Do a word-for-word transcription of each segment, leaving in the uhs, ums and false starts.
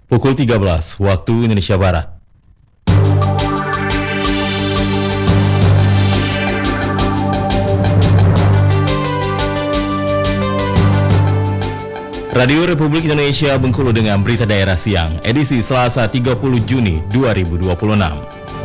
Pukul tiga belas waktu Indonesia Barat. Radio Republik Indonesia Bengkulu dengan berita daerah siang, edisi Selasa tiga puluh Juni dua ribu dua puluh enam.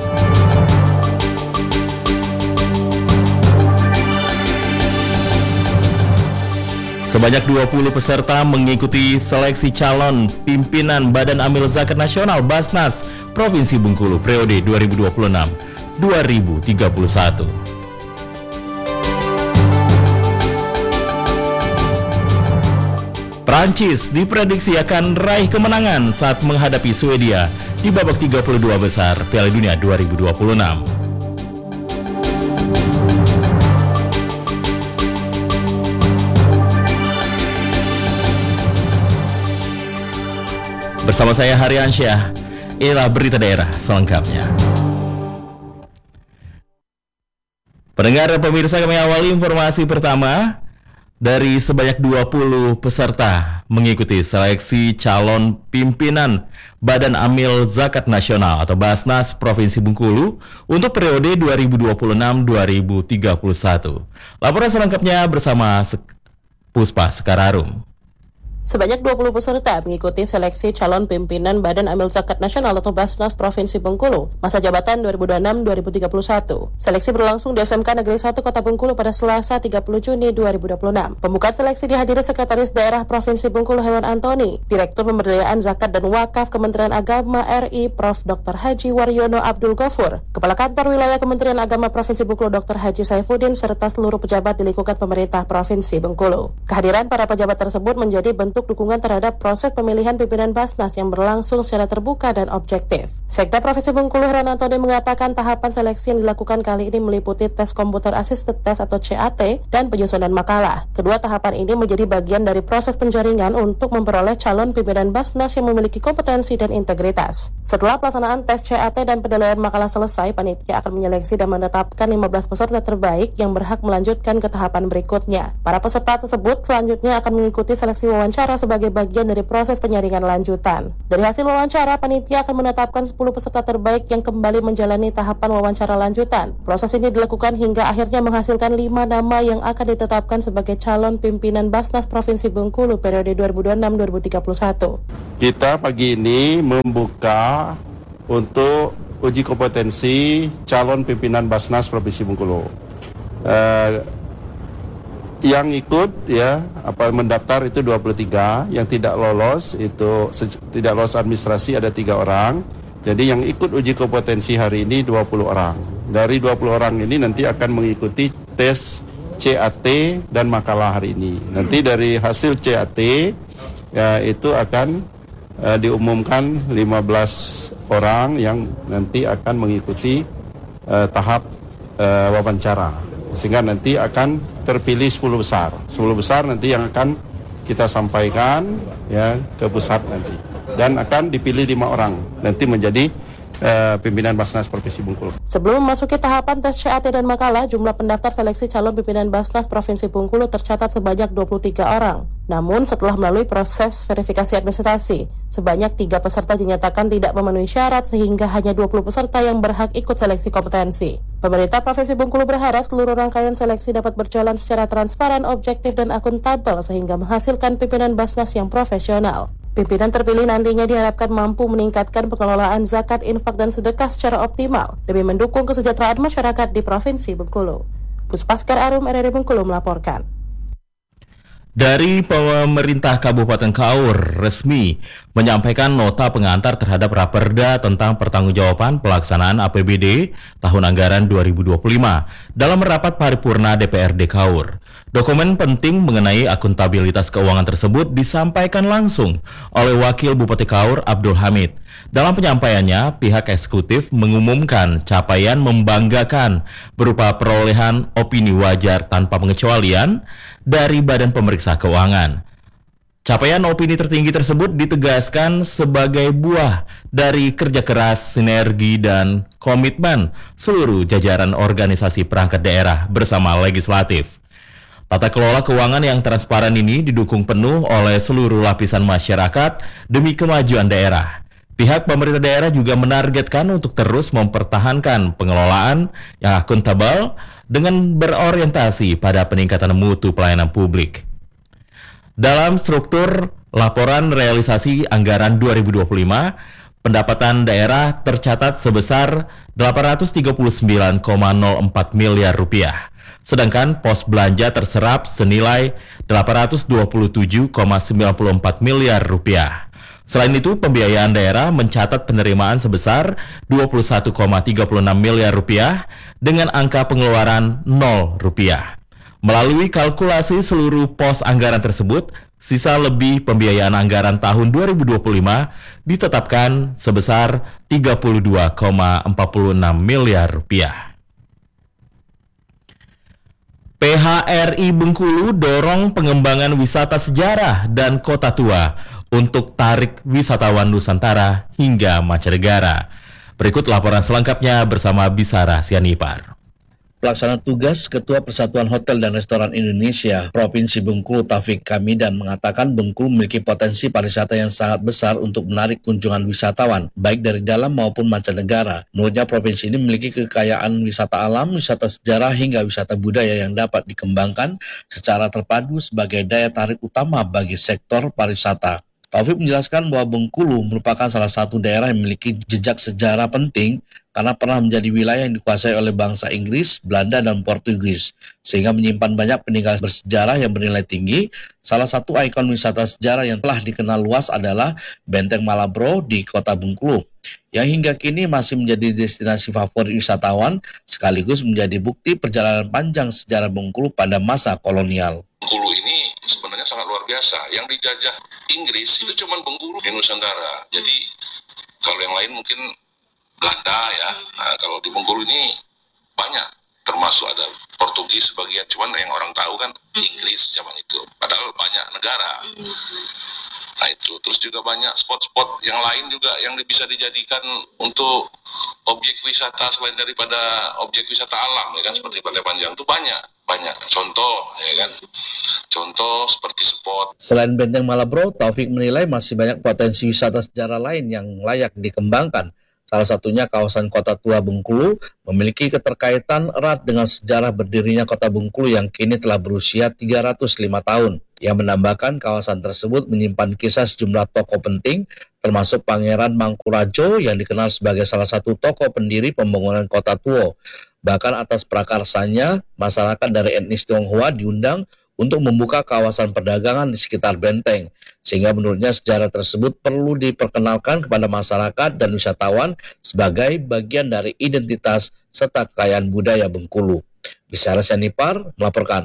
Sebanyak dua puluh peserta mengikuti seleksi calon pimpinan Badan Amil Zakat Nasional Basnas Provinsi Bengkulu periode dua ribu dua puluh enam sampai dua ribu tiga puluh satu. Prancis diprediksi akan raih kemenangan saat menghadapi Swedia di babak tiga puluh dua besar Piala Dunia dua ribu dua puluh enam. Bersama saya Haryansyah, inilah berita daerah selengkapnya. Pendengar dan pemirsa, kami awali informasi pertama. Dari sebanyak dua puluh peserta mengikuti seleksi calon pimpinan Badan Amil Zakat Nasional atau Basnas Provinsi Bengkulu untuk periode dua ribu dua puluh enam sampai dua ribu tiga puluh satu. Laporan selengkapnya bersama Puspa Sekararum. Sebanyak dua puluh peserta mengikuti seleksi calon pimpinan Badan Amil Zakat Nasional atau Basnas Provinsi Bengkulu masa jabatan dua ribu dua puluh enam sampai dua ribu tiga puluh satu. Seleksi berlangsung di S M K Negeri satu Kota Bengkulu pada Selasa tiga puluh Juni dua ribu dua puluh enam. Pembukaan seleksi dihadiri Sekretaris Daerah Provinsi Bengkulu Herman Antoni, Direktur Pemberdayaan Zakat dan Wakaf Kementerian Agama R I Profesor Doktor Haji Waryono Abdul Ghafur, Kepala Kantor Wilayah Kementerian Agama Provinsi Bengkulu Doktor Haji Saifuddin, serta seluruh pejabat di lingkungan pemerintah Provinsi Bengkulu. Kehadiran para pejabat tersebut menjadi bentuk dukungan terhadap proses pemilihan pimpinan Basnas yang berlangsung secara terbuka dan objektif. Sekda Provinsi Bengkulu Herman Antoni mengatakan tahapan seleksi yang dilakukan kali ini meliputi tes komputer assisted test atau C A T dan penyusunan makalah. Kedua tahapan ini menjadi bagian dari proses penjaringan untuk memperoleh calon pimpinan Basnas yang memiliki kompetensi dan integritas. Setelah pelaksanaan tes C A T dan penilaian makalah selesai, panitia akan menyeleksi dan menetapkan lima belas peserta terbaik yang berhak melanjutkan ke tahapan berikutnya. Para peserta tersebut selanjutnya akan mengikuti seleksi wawancara sebagai bagian dari proses penyaringan lanjutan. Dari hasil wawancara, panitia akan menetapkan sepuluh peserta terbaik yang kembali menjalani tahapan wawancara lanjutan. Proses ini dilakukan hingga akhirnya menghasilkan lima nama yang akan ditetapkan sebagai calon pimpinan Basnas Provinsi Bengkulu periode dua ribu dua puluh enam sampai dua ribu tiga puluh satu. Kita pagi ini membuka untuk uji kompetensi calon pimpinan Basnas Provinsi Bengkulu. Uh, Yang ikut ya apa mendaftar itu dua puluh tiga, yang tidak lolos itu tidak lolos administrasi ada tiga orang. Jadi yang ikut uji kompetensi hari ini dua puluh orang. Dari dua puluh orang ini nanti akan mengikuti tes C A T dan makalah hari ini. Nanti dari hasil C A T ya itu akan uh, diumumkan lima belas orang yang nanti akan mengikuti uh, tahap uh, wawancara. Sehingga nanti akan terpilih sepuluh besar. sepuluh besar nanti yang akan kita sampaikan ya ke pusat nanti. Dan akan dipilih lima orang nanti menjadi uh, pimpinan Basnas Provinsi Bengkulu. Sebelum memasuki tahapan tes C A T dan makalah, jumlah pendaftar seleksi calon pimpinan Basnas Provinsi Bengkulu tercatat sebanyak dua puluh tiga orang. Namun setelah melalui proses verifikasi administrasi, sebanyak tiga peserta dinyatakan tidak memenuhi syarat sehingga hanya dua puluh peserta yang berhak ikut seleksi kompetensi. Pemerintah Provinsi Bengkulu berharap seluruh rangkaian seleksi dapat berjalan secara transparan, objektif, dan akuntabel sehingga menghasilkan pimpinan Basnas yang profesional. Pimpinan terpilih nantinya diharapkan mampu meningkatkan pengelolaan zakat, infak, dan sedekah secara optimal demi mendukung kesejahteraan masyarakat di Provinsi Bengkulu. Puspa Sekararum R R I Bengkulu melaporkan. Dari pemerintah Kabupaten Kaur resmi menyampaikan nota pengantar terhadap Raperda tentang pertanggungjawaban pelaksanaan A P B D tahun anggaran dua ribu dua puluh lima dalam rapat paripurna D P R D Kaur. Dokumen penting mengenai akuntabilitas keuangan tersebut disampaikan langsung oleh Wakil Bupati Kaur Abdul Hamid. Dalam penyampaiannya, pihak eksekutif mengumumkan capaian membanggakan berupa perolehan opini wajar tanpa pengecualian dari Badan Pemeriksa Keuangan. Capaian opini tertinggi tersebut ditegaskan sebagai buah dari kerja keras, sinergi, dan komitmen seluruh jajaran organisasi perangkat daerah bersama legislatif. Tata kelola keuangan yang transparan ini didukung penuh oleh seluruh lapisan masyarakat demi kemajuan daerah. Pihak pemerintah daerah juga menargetkan untuk terus mempertahankan pengelolaan yang akuntabel dengan berorientasi pada peningkatan mutu pelayanan publik. Dalam struktur laporan realisasi anggaran dua ribu dua puluh lima, pendapatan daerah tercatat sebesar delapan ratus tiga puluh sembilan koma nol empat miliar rupiah. Sedangkan pos belanja terserap senilai delapan ratus dua puluh tujuh koma sembilan empat miliar rupiah. Selain itu, pembiayaan daerah mencatat penerimaan sebesar dua puluh satu koma tiga enam miliar rupiah dengan angka pengeluaran nol rupiah. Melalui kalkulasi seluruh pos anggaran tersebut, sisa lebih pembiayaan anggaran tahun dua ribu dua puluh lima ditetapkan sebesar tiga puluh dua koma empat enam miliar rupiah. P H R I Bengkulu dorong pengembangan wisata sejarah dan kota tua untuk tarik wisatawan Nusantara hingga mancanegara. Berikut laporan selengkapnya bersama Bisara Sianipar. Pelaksana tugas Ketua Persatuan Hotel dan Restoran Indonesia Provinsi Bengkulu Taufik Kamidan mengatakan Bengkulu memiliki potensi pariwisata yang sangat besar untuk menarik kunjungan wisatawan, baik dari dalam maupun mancanegara. Menurutnya provinsi ini memiliki kekayaan wisata alam, wisata sejarah hingga wisata budaya yang dapat dikembangkan secara terpadu sebagai daya tarik utama bagi sektor pariwisata. Taufik menjelaskan bahwa Bengkulu merupakan salah satu daerah yang memiliki jejak sejarah penting karena pernah menjadi wilayah yang dikuasai oleh bangsa Inggris, Belanda, dan Portugis, sehingga menyimpan banyak peninggalan bersejarah yang bernilai tinggi. Salah satu ikon wisata sejarah yang telah dikenal luas adalah Benteng Malabro di kota Bengkulu, yang hingga kini masih menjadi destinasi favorit wisatawan, sekaligus menjadi bukti perjalanan panjang sejarah Bengkulu pada masa kolonial. Bengkulu ini sebenarnya sangat luar biasa. Yang dijajah Inggris itu cuma Bengkulu di Nusantara. Jadi kalau yang lain mungkin Belanda ya. Nah, kalau di Bengkulu ini banyak, termasuk ada Portugis sebagian. Cuman yang orang tahu kan Inggris zaman itu. Padahal banyak negara. Nah itu, terus juga banyak spot-spot yang lain juga yang bisa dijadikan untuk objek wisata selain daripada objek wisata alam, ya kan, seperti Pantai Panjang itu banyak, banyak. Contoh, ya kan, contoh seperti spot. Selain Benteng Malabro, Taufik menilai masih banyak potensi wisata sejarah lain yang layak dikembangkan. Salah satunya kawasan Kota Tua Bengkulu memiliki keterkaitan erat dengan sejarah berdirinya Kota Bengkulu yang kini telah berusia tiga ratus lima tahun. Yang menambahkan kawasan tersebut menyimpan kisah sejumlah tokoh penting, termasuk Pangeran Mangkurajo yang dikenal sebagai salah satu tokoh pendiri pembangunan Kota Tua. Bahkan atas prakarsanya, masyarakat dari etnis Tionghoa diundang untuk membuka kawasan perdagangan di sekitar benteng, sehingga menurutnya sejarah tersebut perlu diperkenalkan kepada masyarakat dan wisatawan sebagai bagian dari identitas serta kekayaan budaya Bengkulu. Bisara Sianipar melaporkan.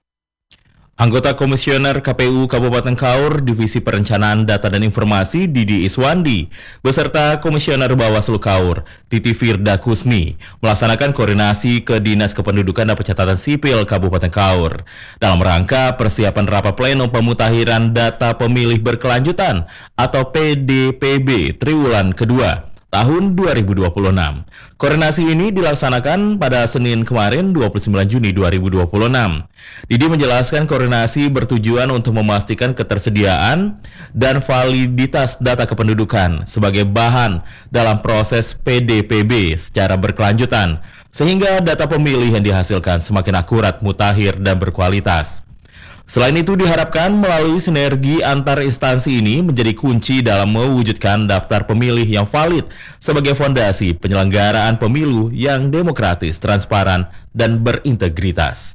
Anggota Komisioner K P U Kabupaten Kaur Divisi Perencanaan Data dan Informasi Didi Iswandi beserta Komisioner Bawaslu Kaur Titi Firda Kusmi melaksanakan koordinasi ke Dinas Kependudukan dan Pencatatan Sipil Kabupaten Kaur dalam rangka persiapan rapat pleno pemutahiran data pemilih berkelanjutan atau P D P B triwulan kedua tahun dua ribu dua puluh enam. Koordinasi ini dilaksanakan pada Senin kemarin dua puluh sembilan Juni dua ribu dua puluh enam. Didi menjelaskan koordinasi bertujuan untuk memastikan ketersediaan dan validitas data kependudukan sebagai bahan dalam proses P D P B secara berkelanjutan, sehingga data pemilih yang dihasilkan semakin akurat, mutakhir, dan berkualitas. Selain itu diharapkan melalui sinergi antar instansi ini menjadi kunci dalam mewujudkan daftar pemilih yang valid sebagai fondasi penyelenggaraan pemilu yang demokratis, transparan, dan berintegritas.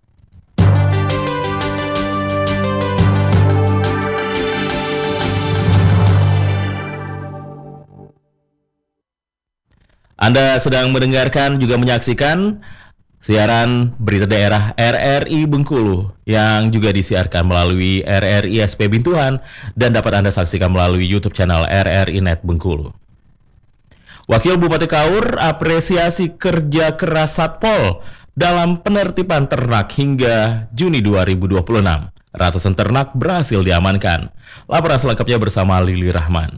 Anda sedang mendengarkan juga menyaksikan siaran berita daerah R R I Bengkulu yang juga disiarkan melalui R R I S P Bintuan dan dapat Anda saksikan melalui YouTube channel R R I Net Bengkulu. Wakil Bupati Kaur apresiasi kerja keras Satpol dalam penertiban ternak hingga Juni dua ribu dua puluh enam. Ratusan ternak berhasil diamankan. Laporan selengkapnya bersama Lili Rahman.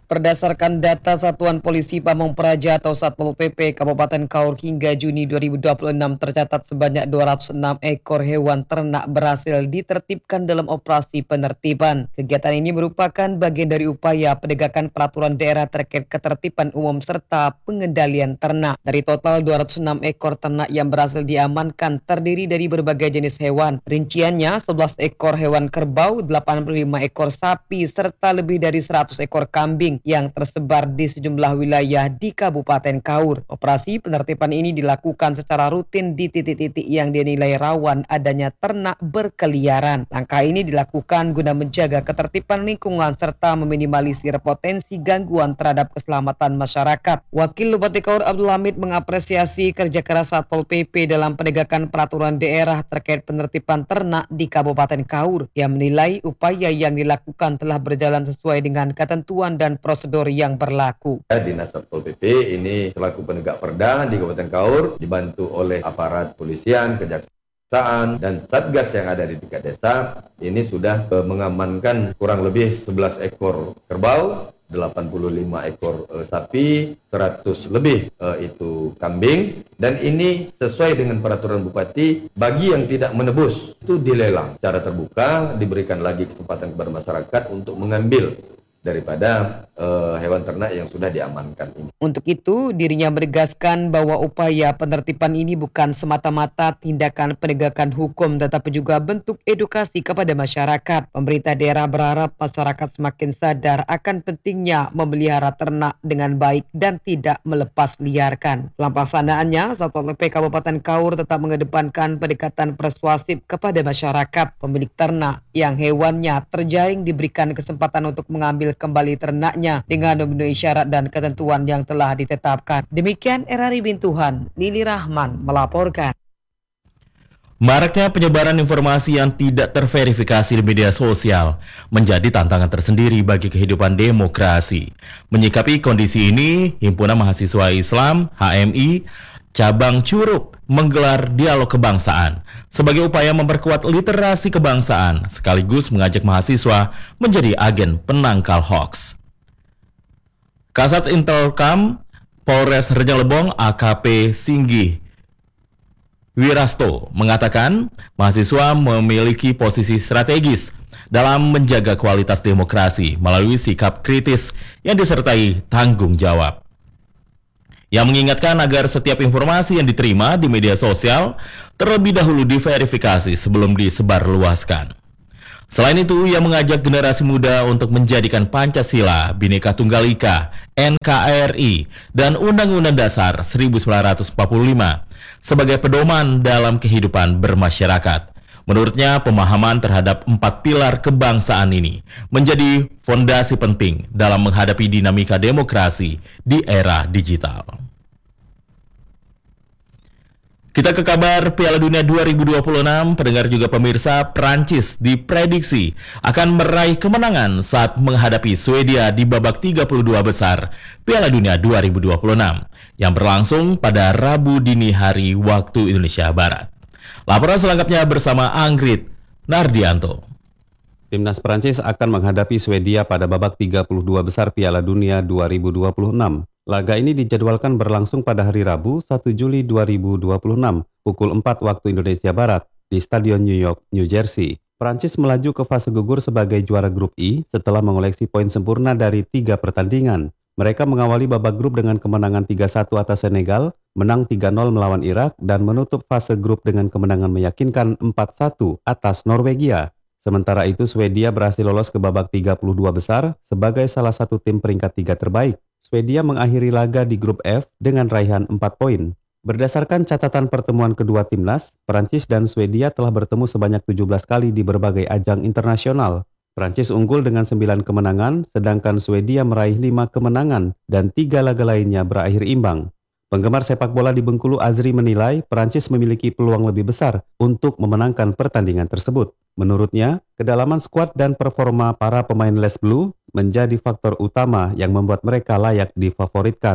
Berdasarkan data Satuan Polisi Pamong Praja atau Satpol P P Kabupaten Kaur hingga Juni dua ribu dua puluh enam tercatat sebanyak dua ratus enam ekor hewan ternak berhasil ditertibkan dalam operasi penertiban. Kegiatan ini merupakan bagian dari upaya penegakan peraturan daerah terkait ketertiban umum serta pengendalian ternak. Dari total dua ratus enam ekor ternak yang berhasil diamankan terdiri dari berbagai jenis hewan. Rinciannya sebelas ekor hewan kerbau, delapan puluh lima ekor sapi, serta lebih dari seratus ekor kambing yang tersebar di sejumlah wilayah di Kabupaten Kaur. Operasi penertiban ini dilakukan secara rutin di titik-titik yang dinilai rawan adanya ternak berkeliaran. Langkah ini dilakukan guna menjaga ketertiban lingkungan serta meminimalisir potensi gangguan terhadap keselamatan masyarakat. Wakil Bupati Kaur Abdul Hamid mengapresiasi kerja keras Satpol P P dalam penegakan peraturan daerah terkait penertiban ternak di Kabupaten Kaur. Ia menilai upaya yang dilakukan telah berjalan sesuai dengan ketentuan dan prosedur yang berlaku. Dinas Satpol P P ini selaku penegak perda di Kabupaten Kaur dibantu oleh aparat polisian, kejaksaan, dan satgas yang ada di tingkat desa ini sudah uh, mengamankan kurang lebih sebelas ekor kerbau, delapan puluh lima ekor uh, sapi, seratus lebih uh, itu kambing, dan ini sesuai dengan peraturan Bupati. Bagi yang tidak menebus itu dilelang secara terbuka, diberikan lagi kesempatan kepada masyarakat untuk mengambil daripada uh, hewan ternak yang sudah diamankan ini. Untuk itu, dirinya menegaskan bahwa upaya penertiban ini bukan semata-mata tindakan penegakan hukum, tetapi juga bentuk edukasi kepada masyarakat. Pemerintah daerah berharap masyarakat semakin sadar akan pentingnya memelihara ternak dengan baik dan tidak melepas liarkan. Dalam pelaksanaannya, Satpol P P Kabupaten Kaur tetap mengedepankan pendekatan persuasif kepada masyarakat. Pemilik ternak yang hewannya terjaring diberikan kesempatan untuk mengambil kembali ternaknya dengan memenuhi syarat dan ketentuan yang telah ditetapkan. Demikian R R I Bintuhan, Lili Rahman melaporkan. Maraknya penyebaran informasi yang tidak terverifikasi di media sosial menjadi tantangan tersendiri bagi kehidupan demokrasi. Menyikapi kondisi ini, Himpunan Mahasiswa Islam H M I Cabang Curug menggelar dialog kebangsaan sebagai upaya memperkuat literasi kebangsaan sekaligus mengajak mahasiswa menjadi agen penangkal hoaks. Kasat Intelkam Polres Rejang Lebong A K P Singgih Wirasto mengatakan mahasiswa memiliki posisi strategis dalam menjaga kualitas demokrasi melalui sikap kritis yang disertai tanggung jawab. Yang mengingatkan agar setiap informasi yang diterima di media sosial terlebih dahulu diverifikasi sebelum disebarluaskan. Selain itu, ia mengajak generasi muda untuk menjadikan Pancasila, Bhinneka Tunggal Ika, N K R I, dan Undang-Undang Dasar seribu sembilan ratus empat puluh lima sebagai pedoman dalam kehidupan bermasyarakat. Menurutnya, pemahaman terhadap empat pilar kebangsaan ini menjadi fondasi penting dalam menghadapi dinamika demokrasi di era digital. Kita ke kabar Piala Dunia dua ribu dua puluh enam, pendengar juga pemirsa, Prancis diprediksi akan meraih kemenangan saat menghadapi Swedia di babak tiga puluh dua besar Piala Dunia dua ribu dua puluh enam yang berlangsung pada Rabu dini hari waktu Indonesia Barat. Laporan selengkapnya bersama Anggrit Nardianto. Timnas Prancis akan menghadapi Swedia pada babak tiga puluh dua besar Piala Dunia dua ribu dua puluh enam. Laga ini dijadwalkan berlangsung pada hari Rabu satu Juli dua ribu dua puluh enam pukul empat waktu Indonesia Barat di Stadion New York, New Jersey. Prancis melaju ke fase gugur sebagai juara grup I setelah mengoleksi poin sempurna dari tiga pertandingan. Mereka mengawali babak grup dengan kemenangan tiga satu atas Senegal, menang tiga nol melawan Irak, dan menutup fase grup dengan kemenangan meyakinkan empat satu atas Norwegia. Sementara itu, Swedia berhasil lolos ke babak tiga puluh dua besar sebagai salah satu tim peringkat tiga terbaik. Swedia mengakhiri laga di grup F dengan raihan empat poin. Berdasarkan catatan pertemuan kedua timnas, Prancis dan Swedia telah bertemu sebanyak tujuh belas kali di berbagai ajang internasional. Prancis unggul dengan sembilan kemenangan, sedangkan Swedia meraih lima kemenangan dan tiga laga lainnya berakhir imbang. Penggemar sepak bola di Bengkulu Azri menilai Prancis memiliki peluang lebih besar untuk memenangkan pertandingan tersebut. Menurutnya, kedalaman skuad dan performa para pemain Les Bleu menjadi faktor utama yang membuat mereka layak difavoritkan.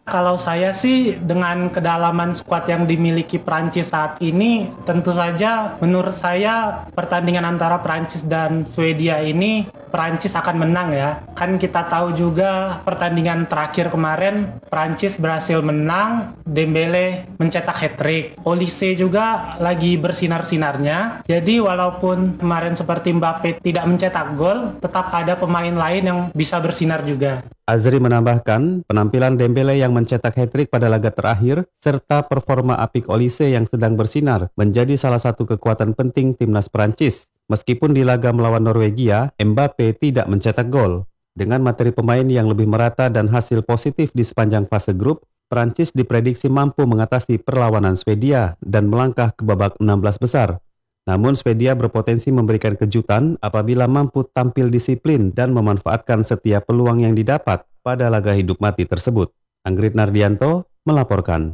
Kalau saya sih dengan kedalaman skuad yang dimiliki Prancis saat ini, tentu saja menurut saya pertandingan antara Prancis dan Swedia ini Prancis akan menang ya. Kan kita tahu juga pertandingan terakhir kemarin Prancis berhasil menang, Dembele mencetak hat-trick. Olise juga lagi bersinar-sinarnya. Jadi walaupun kemarin seperti Mbappe tidak mencetak gol, tetap ada pemain lain yang bisa bersinar juga. Azri menambahkan, penampilan Dembele yang mencetak hat-trick pada laga terakhir, serta performa apik Olise yang sedang bersinar, menjadi salah satu kekuatan penting timnas Prancis. Meskipun di laga melawan Norwegia, Mbappe tidak mencetak gol. Dengan materi pemain yang lebih merata dan hasil positif di sepanjang fase grup, Prancis diprediksi mampu mengatasi perlawanan Swedia dan melangkah ke babak enam belas besar. Namun Swedia berpotensi memberikan kejutan apabila mampu tampil disiplin dan memanfaatkan setiap peluang yang didapat pada laga hidup mati tersebut. Anggrit Nardianto melaporkan.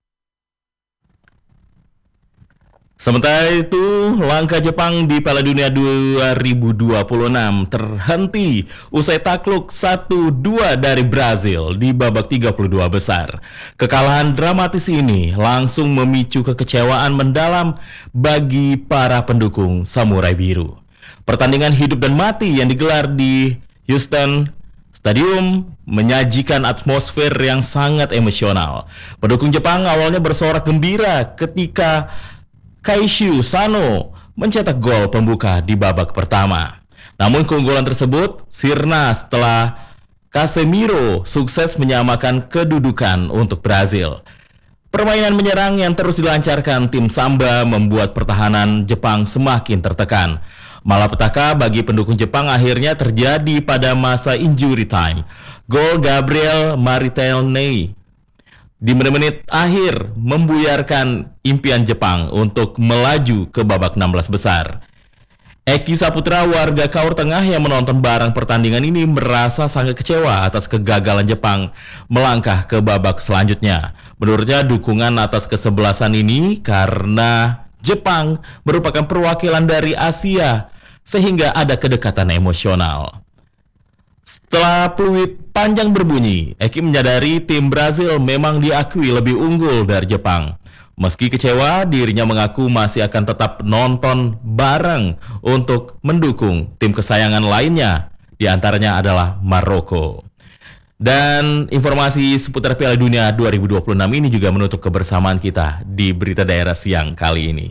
Sementara itu, langkah Jepang di Piala Dunia dua ribu dua puluh enam terhenti usai takluk satu dua dari Brazil di babak tiga puluh dua besar. Kekalahan dramatis ini langsung memicu kekecewaan mendalam bagi para pendukung Samurai Biru. Pertandingan hidup dan mati yang digelar di Houston Stadium menyajikan atmosfer yang sangat emosional. Pendukung Jepang awalnya bersorak gembira ketika Kaishu Sano mencetak gol pembuka di babak pertama. Namun keunggulan tersebut sirna setelah Casemiro sukses menyamakan kedudukan untuk Brazil. Permainan menyerang yang terus dilancarkan tim Samba membuat pertahanan Jepang semakin tertekan. Malapetaka bagi pendukung Jepang akhirnya terjadi pada masa injury time. Gol Gabriel Martinelli di menit-menit akhir membuyarkan impian Jepang untuk melaju ke babak enam belas besar. Eki Saputra, warga Kaur Tengah yang menonton bareng pertandingan ini, merasa sangat kecewa atas kegagalan Jepang melangkah ke babak selanjutnya. Menurutnya dukungan atas kesebelasan ini karena Jepang merupakan perwakilan dari Asia sehingga ada kedekatan emosional. Setelah peluit panjang berbunyi, Eki menyadari tim Brazil memang diakui lebih unggul dari Jepang. Meski kecewa, dirinya mengaku masih akan tetap nonton bareng untuk mendukung tim kesayangan lainnya, di antaranya adalah Maroko. Dan informasi seputar Piala Dunia dua ribu dua puluh enam ini juga menutup kebersamaan kita di Berita Daerah siang kali ini.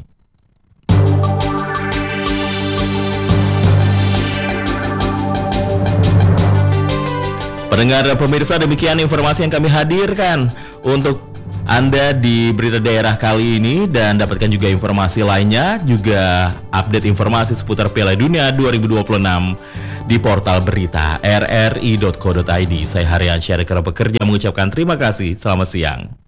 Pendengar dan pemirsa, demikian informasi yang kami hadirkan untuk Anda di Berita Daerah kali ini, dan dapatkan juga informasi lainnya, juga update informasi seputar Piala Dunia dua ribu dua puluh enam di portal berita r r i dot co dot i d. Saya Haryan Syarikara bekerja mengucapkan terima kasih, selamat siang.